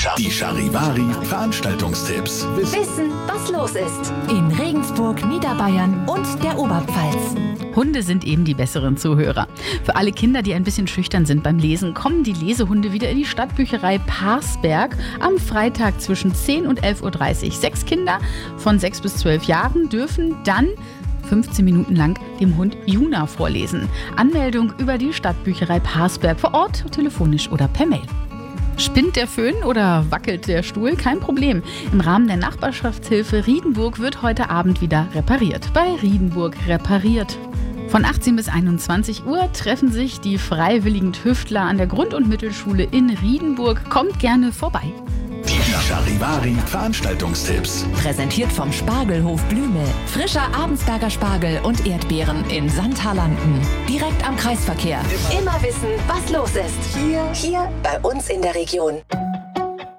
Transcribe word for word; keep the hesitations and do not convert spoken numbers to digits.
Die Charivari Veranstaltungstipps. Wissen, was los ist. In Regensburg, Niederbayern und der Oberpfalz. Hunde sind eben die besseren Zuhörer. Für alle Kinder, die ein bisschen schüchtern sind beim Lesen, kommen die Lesehunde wieder in die Stadtbücherei Parsberg am Freitag zwischen zehn und elf Uhr dreißig. Sechs Kinder von sechs bis zwölf Jahren dürfen dann fünfzehn Minuten lang dem Hund Juna vorlesen. Anmeldung über die Stadtbücherei Parsberg vor Ort, telefonisch oder per Mail. Spinnt der Föhn oder wackelt der Stuhl? Kein Problem. Im Rahmen der Nachbarschaftshilfe Riedenburg wird heute Abend wieder repariert. Bei Riedenburg repariert. Von achtzehn bis einundzwanzig Uhr treffen sich die freiwilligen Tüftler an der Grund- und Mittelschule in Riedenburg. Kommt gerne vorbei. Die Charivari Veranstaltungstipps. Präsentiert vom Spargelhof Blümel. Frischer Abensberger Spargel und Erdbeeren in Sandhalanden. Direkt am Kreisverkehr. Immer wissen, was los ist. Hier, hier bei uns in der Region.